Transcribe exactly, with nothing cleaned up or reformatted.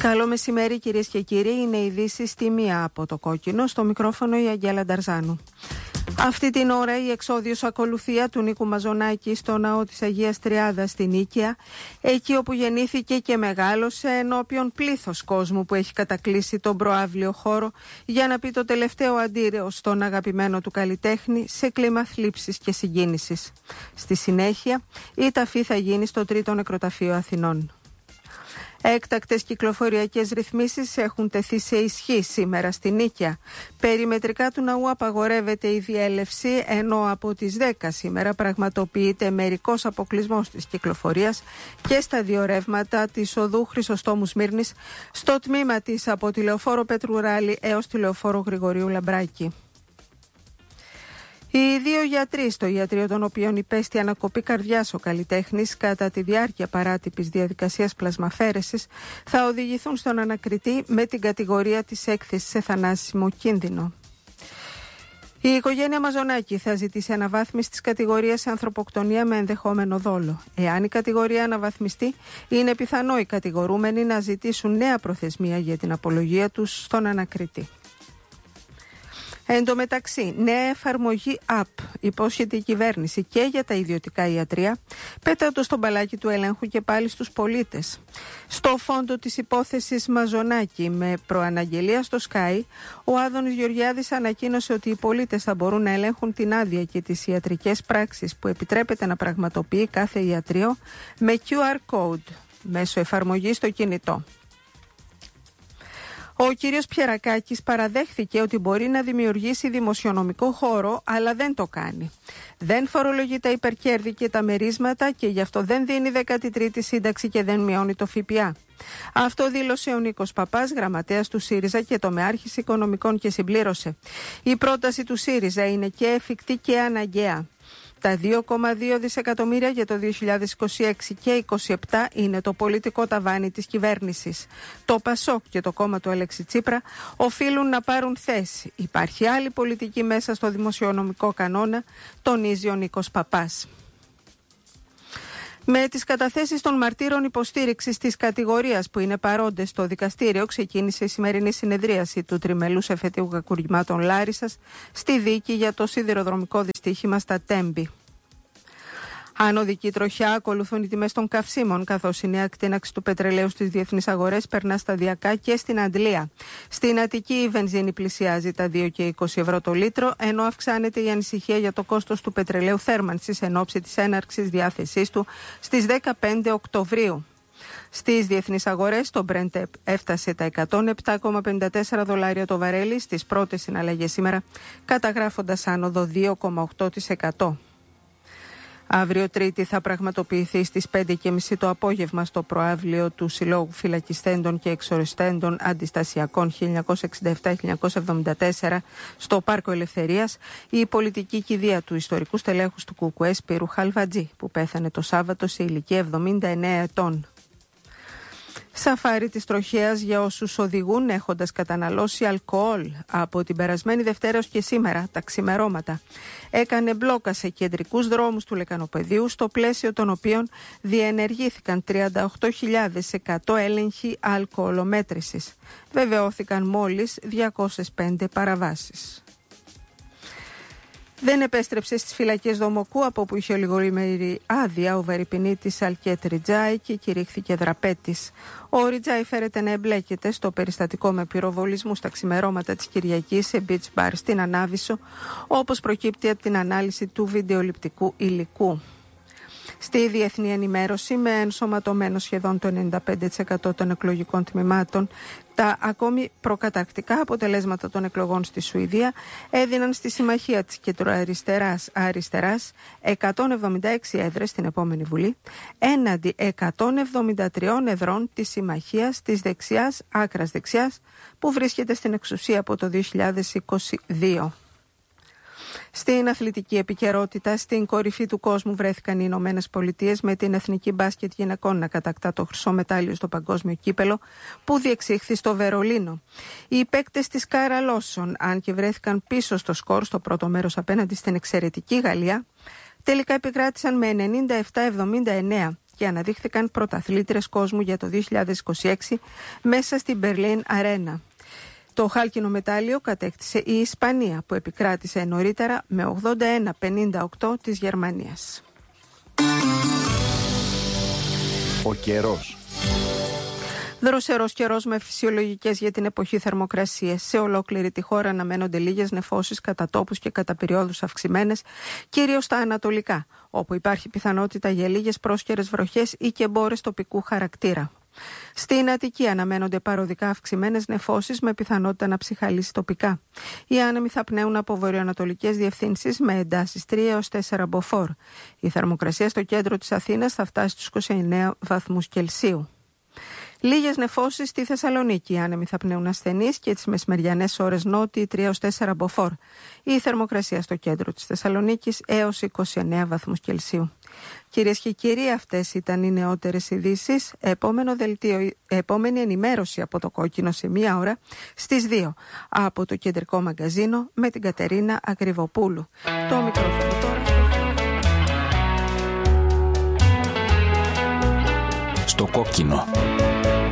Καλό μεσημέρι κυρίες και κύριοι, είναι οι ειδήσεις στη μία από το κόκκινο, στο μικρόφωνο η Αγγέλα Νταρζάνου. Αυτή την ώρα η εξόδιος ακολουθία του Νίκου Μαζονάκη στο ναό της Αγίας Τριάδας στην Νίκαια, εκεί όπου γεννήθηκε και μεγάλωσε, ενώπιον πλήθος κόσμου που έχει κατακλείσει τον προαύλιο χώρο για να πει το τελευταίο αντίρρεο στον αγαπημένο του καλλιτέχνη σε κλίμα θλίψης και συγκίνησης. Στη συνέχεια η ταφή θα γίνει στο Τρίτο Νεκροταφείο Αθηνών. Έκτακτες κυκλοφοριακές ρυθμίσεις έχουν τεθεί σε ισχύ σήμερα στη Νίκαια. Περιμετρικά του ναού απαγορεύεται η διέλευση, ενώ από τις δέκα σήμερα πραγματοποιείται μερικός αποκλεισμός της κυκλοφορίας και στα δύο ρεύματα της οδού Χρυσοστόμου Σμύρνης, στο τμήμα της από τη Λεωφόρο Πετρουράλη έως τη Λεωφόρο Γρηγορίου Λαμπράκη. Οι δύο γιατροί στο ιατρείο των οποίων υπέστη ανακοπή καρδιάς ο καλλιτέχνης κατά τη διάρκεια παράτυπης διαδικασίας πλασμαφέρεσης θα οδηγηθούν στον ανακριτή με την κατηγορία της έκθεσης σε θανάσιμο κίνδυνο. Η οικογένεια Μαζονάκη θα ζητήσει αναβάθμιση της κατηγορίας σε ανθρωποκτονία με ενδεχόμενο δόλο. Εάν η κατηγορία αναβαθμιστεί, είναι πιθανό οι κατηγορούμενοι να ζητήσουν νέα προθεσμία για την απολογία τους στον ανακριτή. Εν τω μεταξύ, νέα εφαρμογή App υπόσχεται η κυβέρνηση και για τα ιδιωτικά ιατρεία, πέτατος στον μπαλάκι του ελέγχου και πάλι στους πολίτες. Στο φόντο της υπόθεσης Μαζονάκη με προαναγγελία στο Sky, ο Άδωνης Γεωργιάδης ανακοίνωσε ότι οι πολίτες θα μπορούν να ελέγχουν την άδεια και τις ιατρικές πράξεις που επιτρέπεται να πραγματοποιεί κάθε ιατρείο με κιου αρ code μέσω εφαρμογής στο κινητό. Ο κύριος Πιερακάκης παραδέχθηκε ότι μπορεί να δημιουργήσει δημοσιονομικό χώρο, αλλά δεν το κάνει. Δεν φορολογεί τα υπερκέρδη και τα μερίσματα και γι' αυτό δεν δίνει δέκατη τρίτη σύνταξη και δεν μειώνει το ΦΠΑ. Αυτό δήλωσε ο Νίκος Παπάς, γραμματέας του ΣΥΡΙΖΑ και τομεάρχης οικονομικών, και συμπλήρωσε: η πρόταση του ΣΥΡΙΖΑ είναι και εφικτή και αναγκαία. Τα δύο κόμμα δύο δισεκατομμύρια για το δύο χιλιάδες είκοσι έξι και είκοσι επτά είναι το πολιτικό ταβάνι της κυβέρνησης. Το ΠΑΣΟΚ και το κόμμα του Αλέξη Τσίπρα οφείλουν να πάρουν θέση. Υπάρχει άλλη πολιτική μέσα στο δημοσιονομικό κανόνα, τονίζει ο Νίκος Παπάς. Με τις καταθέσεις των μαρτύρων υποστήριξης της κατηγορίας που είναι παρόντες στο δικαστήριο, ξεκίνησε η σημερινή συνεδρίαση του τριμελούς εφετείου κακουργημάτων Λάρισσας στη δίκη για το σιδηροδρομικό δυστύχημα στα Τέμπη. Ανωδική τροχιά ακολουθούν οι τιμές των καυσίμων, καθώς η νέα εκτείναξη του πετρελαίου στις διεθνείς αγορές περνά σταδιακά και στην Αντλία. Στην Αττική η βενζίνη πλησιάζει τα δύο και είκοσι ευρώ το λίτρο, ενώ αυξάνεται η ανησυχία για το κόστος του πετρελαίου θέρμανσης εν ώψη της έναρξης διάθεσής του στις δεκαπέντε Οκτωβρίου. Στις διεθνείς αγορές το Brent έφτασε τα εκατόν επτά κόμμα πενήντα τέσσερα δολάρια το βαρέλι στις πρώτες συναλλαγές σήμερα, καταγράφοντας άνοδο δύο κόμμα οκτώ τοις εκατό. Αύριο Τρίτη θα πραγματοποιηθεί στις πέντε και μισή το απόγευμα στο προαύλιο του Συλλόγου Φυλακιστέντων και Εξοριστέντων Αντιστασιακών χίλια εννιακόσια εξήντα επτά με χίλια εννιακόσια εβδομήντα τέσσερα στο Πάρκο Ελευθερίας η πολιτική κηδεία του ιστορικού στελέχους του Κουκουέ Σπύρου Χαλβατζή, που πέθανε το Σάββατο σε ηλικία εβδομήντα εννέα ετών. Σαφάρι της τροχέας για όσους οδηγούν έχοντας καταναλώσει αλκοόλ από την περασμένη Δευτέρα ως και σήμερα, τα ξημερώματα. Έκανε μπλόκα σε κεντρικούς δρόμους του Λεκανοπεδίου, στο πλαίσιο των οποίων διενεργήθηκαν τριάντα οκτώ χιλιάδες εκατό έλεγχοι αλκοολομέτρησης. Βεβαιώθηκαν μόλις διακόσιες πέντε παραβάσεις. Δεν επέστρεψε στις φυλακές Δομοκού, από όπου είχε ολιγορήμερη άδεια ο βαρυπινίτης Αλκέτ Ριτζάη και κηρύχθηκε δραπέτης. Ο Ριτζάη φέρεται να εμπλέκεται στο περιστατικό με πυροβολισμού στα ξημερώματα της Κυριακής σε beach bar στην Ανάβησο, όπως προκύπτει από την ανάλυση του βιντεοληπτικού υλικού. Στη διεθνή ενημέρωση, με ενσωματωμένο σχεδόν το ενενήντα πέντε τοις εκατό των εκλογικών τμήματων, τα ακόμη προκαταρκτικά αποτελέσματα των εκλογών στη Σουηδία έδιναν στη συμμαχία της κεντροαριστεράς αριστεράς εκατόν εβδομήντα έξι έδρες στην επόμενη Βουλή, έναντι εκατόν εβδομήντα τρία εδρών της συμμαχίας της δεξιάς, άκρας δεξιάς, που βρίσκεται στην εξουσία από το δύο χιλιάδες είκοσι δύο. Στην αθλητική επικαιρότητα, στην κορυφή του κόσμου βρέθηκαν οι Ηνωμένες Πολιτείες, με την εθνική μπάσκετ γυναικών να κατακτά το χρυσό μετάλλιο στο παγκόσμιο κύπελο που διεξήχθη στο Βερολίνο. Οι παίκτες της Κάρα Λόσον, αν και βρέθηκαν πίσω στο σκορ στο πρώτο μέρος απέναντι στην εξαιρετική Γαλλία, τελικά επικράτησαν με ενενήντα επτά εβδομήντα εννέα και αναδείχθηκαν πρωταθλήτρες κόσμου για το δύο χιλιάδες είκοσι έξι μέσα στην Berlin Arena. Το χάλκινο μετάλλιο κατέκτησε η Ισπανία, που επικράτησε νωρίτερα με ογδόντα ένα πενήντα οκτώ της Γερμανίας. Ο καιρός. Δροσερός καιρός με φυσιολογικές για την εποχή θερμοκρασίες. Σε ολόκληρη τη χώρα αναμένονται λίγες νεφώσεις κατά τόπους και κατά περιόδους αυξημένες, κυρίως στα ανατολικά, όπου υπάρχει πιθανότητα για λίγες πρόσκαιρες βροχές ή και μπόρες τοπικού χαρακτήρα. Στην Αττική αναμένονται παροδικά αυξημένες νεφώσεις με πιθανότητα να ψυχαλίσει τοπικά. Οι άνεμοι θα πνέουν από βορειοανατολικές διευθύνσεις με εντάσεις τρία έως τέσσερα μποφόρ. Η θερμοκρασία στο κέντρο της Αθήνας θα φτάσει στους είκοσι εννέα βαθμούς Κελσίου. Λίγες νεφώσεις στη Θεσσαλονίκη. Οι άνεμοι θα πνέουν ασθενείς και τις μεσημεριανές ώρες νότιοι τρία έως τέσσερα μποφόρ. Η θερμοκρασία στο κέντρο της Θεσσαλονίκης έως είκοσι εννέα βαθμούς Κελσίου. Κυρίες και κύριοι, αυτές ήταν οι νεότερες ειδήσεις. Επόμενο δελτίο, επόμενη ενημέρωση από το Κόκκινο σε μία ώρα στις δύο από το κεντρικό μαγκαζίνο με την Κατερίνα Ακριβοπούλου. Το μικρόφωνο τώρα στο Κόκκινο.